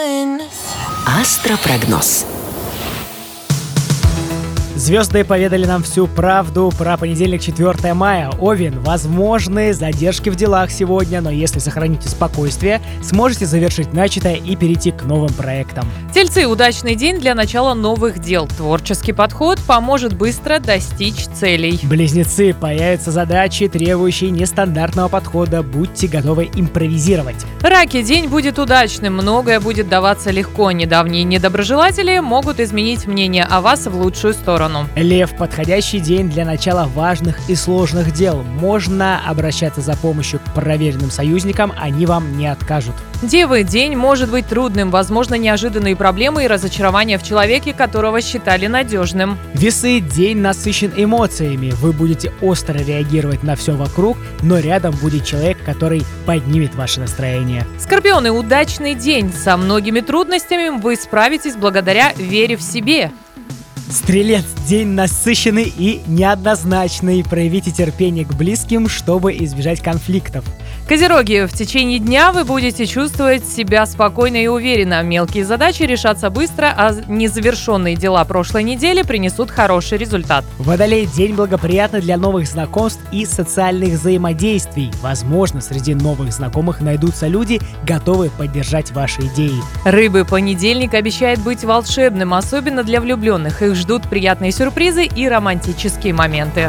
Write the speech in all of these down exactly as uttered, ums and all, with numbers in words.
Астропрогноз. Звезды поведали нам всю правду про понедельник, четвёртое мая. Овен, возможны задержки в делах сегодня, но если сохраните спокойствие, сможете завершить начатое и перейти к новым проектам. Тельцы, удачный день для начала новых дел. Творческий подход поможет быстро достичь целей. Близнецы, появятся задачи, требующие нестандартного подхода. Будьте готовы импровизировать. Раки, день будет удачным, многое будет даваться легко. Недавние недоброжелатели могут изменить мнение о вас в лучшую сторону. Лев, подходящий день для начала важных и сложных дел. Можно обращаться за помощью к проверенным союзникам, они вам не откажут. Девы, день может быть трудным, возможно, неожиданные проблемы и разочарования в человеке, которого считали надежным. Весы, день насыщен эмоциями. Вы будете остро реагировать на все вокруг, но рядом будет человек, который поднимет ваше настроение. Скорпионы, удачный день. Со многими трудностями вы справитесь благодаря вере в себе. Стрелец, день насыщенный и неоднозначный. Проявите терпение к близким, чтобы избежать конфликтов. Козероги, в течение дня вы будете чувствовать себя спокойно и уверенно. Мелкие задачи решатся быстро, а незавершенные дела прошлой недели принесут хороший результат. Водолей, день благоприятный для новых знакомств и социальных взаимодействий. Возможно, среди новых знакомых найдутся люди, готовые поддержать ваши идеи. Рыбы, понедельник обещает быть волшебным, особенно для влюбленных. Их ждут приятные сюрпризы и романтические моменты.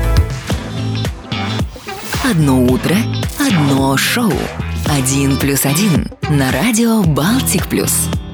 Одно утро, одно шоу. Один плюс один на радио Балтик Плюс.